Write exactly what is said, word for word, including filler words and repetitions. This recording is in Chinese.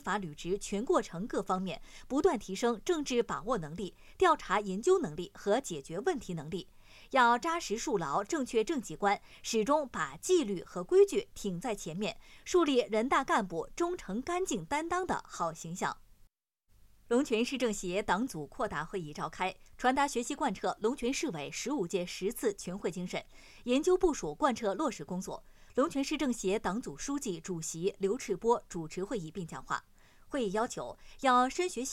法履职全过程各方面，不断提升政治把握能力、调查研究能力和解决问题能力。要扎实树牢正确政绩观，始终把纪律和规矩挺在前面，树立人大干部忠诚干净担当的好形象。龙泉市政协党组扩大会议召开，传达学习贯彻龙泉市委十五届十次全会精神，研究部署贯彻落实工作。龙泉市政协党组书记、主席刘赤波主持会议并讲话。会议要求要深学细